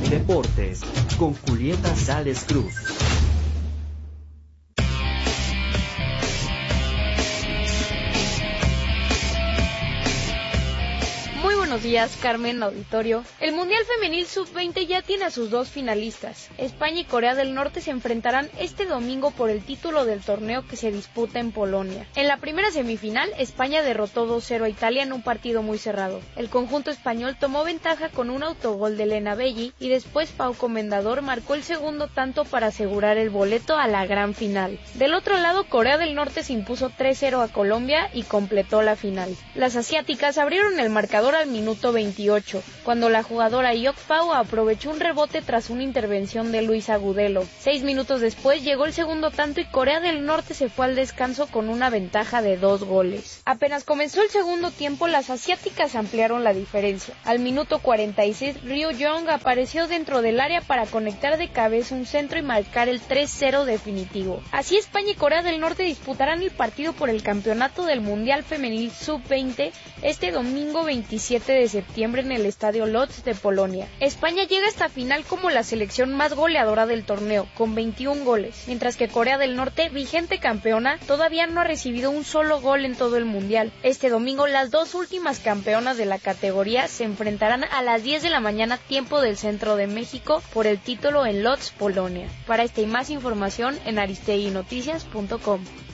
Deportes con Julieta Sales Cruz. Muy buenos días, Carmen, auditorio. El Mundial Femenil Sub-20 ya tiene a sus dos finalistas. España y Corea del Norte se enfrentarán este domingo por el título del torneo que se disputa en Polonia. En la primera semifinal, España derrotó 2-0 a Italia en un partido muy cerrado. El conjunto español tomó ventaja con un autogol de Lena Belli y después Pau Comendador marcó el segundo tanto para asegurar el boleto a la gran final. Del otro lado, Corea del Norte se impuso 3-0 a Colombia y completó la final. Las asiáticas abrieron el marcador al minuto 28, cuando la jugadora Yok Pau aprovechó un rebote tras una intervención de Luis Agudelo. 6 minutos después llegó el segundo tanto y Corea del Norte se fue al descanso con una ventaja de 2 goles. Apenas comenzó el segundo tiempo, las asiáticas ampliaron la diferencia. Al minuto 46, Ryu Young apareció dentro del área para conectar de cabeza un centro y marcar el 3-0 definitivo. Así España y Corea del Norte disputarán el partido por el campeonato del Mundial Femenil Sub-20 este domingo 27 de septiembre en el Estadio Lodz de Polonia. España llega a esta final como la selección más goleadora del torneo, con 21 goles, mientras que Corea del Norte, vigente campeona, todavía no ha recibido un solo gol en todo el mundial. Este domingo las dos últimas campeonas de la categoría se enfrentarán a las 10 de la mañana tiempo del centro de México por el título en Lodz, Polonia. Para esta y más información en aristeguinoticias.com.